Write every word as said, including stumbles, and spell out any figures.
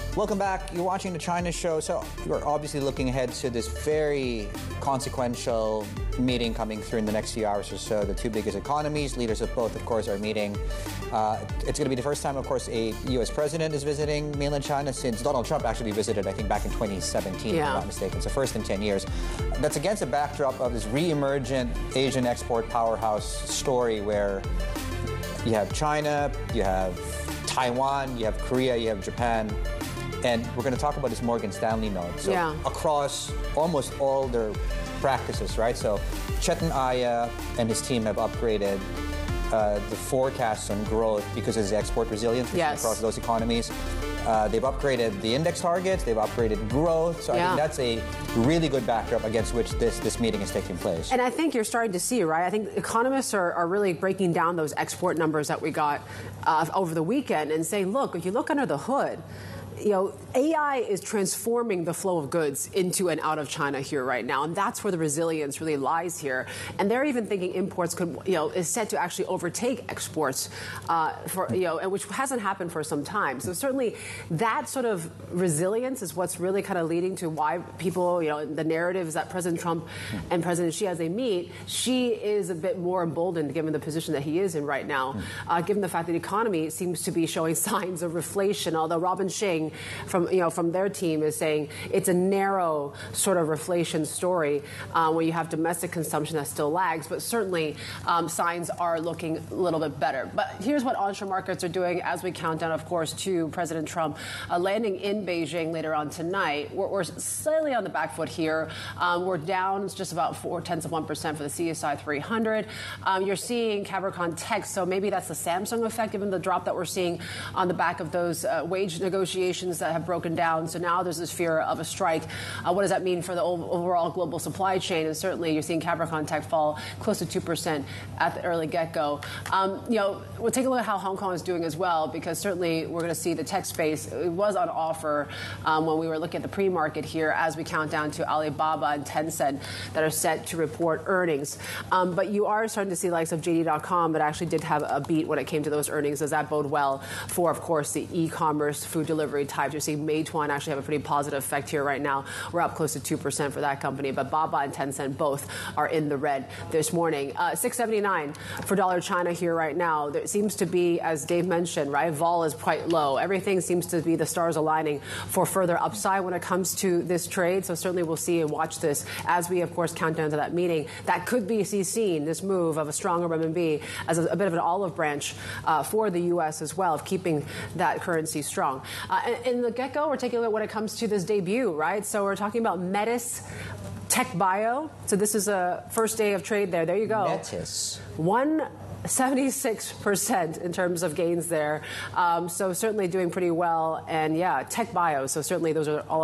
Welcome back. You're watching the China Show. So you're obviously looking ahead to this very consequential meeting coming through in the next few hours or so. The two biggest economies, leaders of both, of course, are meeting. Uh, it's going to be the first time, of course, a U S president is visiting mainland China since Donald Trump actually visited, I think, back in twenty seventeen, yeah. if I'm not mistaken. So first in ten years. That's against a backdrop of this re-emergent Asian export powerhouse story where you have China, you have Taiwan, you have Korea, you have Japan. And we're going to talk about this Morgan Stanley note. So yeah. across almost all their practices, right? So Chetan Aya and his team have upgraded uh, the forecasts on growth because of the export resilience yes. across those economies. Uh, they've upgraded the index targets, they've upgraded growth. So yeah. I think that's a really good backdrop against which this, this meeting is taking place. And I think you're starting to see, right? I think economists are, are really breaking down those export numbers that we got uh, over the weekend and saying, look, if you look under the hood, you know, A I is transforming the flow of goods into and out of China here right now, and that's where the resilience really lies here. And they're even thinking imports could, you know, is set to actually overtake exports, uh, for you know, which hasn't happened for some time. So certainly, that sort of resilience is what's really kind of leading to why people, you know, the narrative is that President Trump and President Xi, as they meet, Xi is a bit more emboldened given the position that he is in right now, uh, given the fact that the economy seems to be showing signs of reflation. Although Robin Shing from you know from their team is saying it's a narrow sort of reflation story uh, where you have domestic consumption that still lags, but certainly um, signs are looking a little bit better. But here's what onshore markets are doing as we count down, of course, to President Trump uh, landing in Beijing later on tonight. We're, we're slightly on the back foot here. Um, we're down just about four tenths of one percent for the C S I three hundred. Um, you're seeing Capricorn Tech, so maybe that's the Samsung effect, given the drop that we're seeing on the back of those uh, wage negotiations that have broken down. So now there's this fear of a strike. Uh, what does that mean for the overall global supply chain? And certainly you're seeing Capricorn Tech fall close to two percent at the early get-go. Um, you know, we'll take a look at how Hong Kong is doing as well, because certainly we're going to see the tech space. It was on offer um, when we were looking at the pre-market here as we count down to Alibaba and Tencent that are set to report earnings. Um, but you are starting to see likes of J D dot com that actually did have a beat when it came to those earnings. Does that bode well for, of course, the e-commerce food delivery types? You're seeing Meituan actually have a pretty positive effect here right now. We're up close to two percent for that company, but Baba and Tencent both are in the red this morning. Uh, six seventy-nine for dollar China here right now. There seems to be, as Dave mentioned, right, vol is quite low. Everything seems to be the stars aligning for further upside when it comes to this trade. So certainly we'll see and watch this as we, of course, count down to that meeting. That could be seen, this move of a stronger renminbi, as a, a bit of an olive branch uh, for the U S as well, of keeping that currency strong. Uh, and, and the get-go, we're taking a look when it comes to this debut, right? So we're talking about Metis Tech Bio. So this is a first day of trade there. There you go. Metis. One seventy-six percent in terms of gains there. Um, so certainly doing pretty well. And yeah, Tech Bio. So certainly those are all